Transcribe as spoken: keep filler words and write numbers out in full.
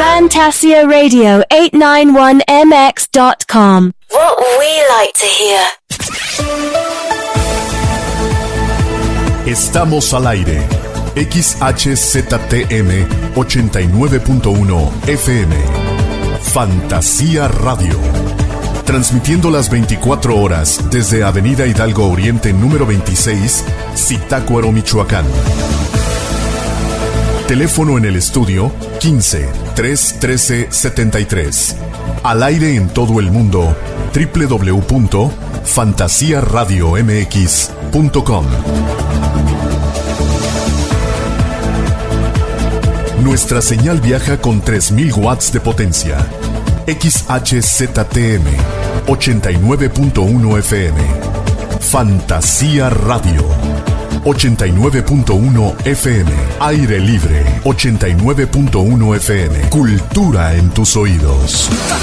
Fantasia Radio eight ninety-one M X dot com. What we like to hear. Estamos al aire. X H Z T M ochenta y nueve punto uno F M. Fantasía Radio. Transmitiendo las veinticuatro horas desde Avenida Hidalgo Oriente número veintiséis, Zitácuaro, Michoacán. Teléfono en el estudio quince, tres trece, setenta y tres. Al aire en todo el mundo, doble u doble u doble u punto fantasia radio m x punto com. Nuestra señal viaja con tres mil watts de potencia. X H Z T M ochenta y nueve punto uno F M. Fantasía Radio ochenta y nueve punto uno F M. Aire Libre ochenta y nueve punto uno F M. Cultura en tus oídos.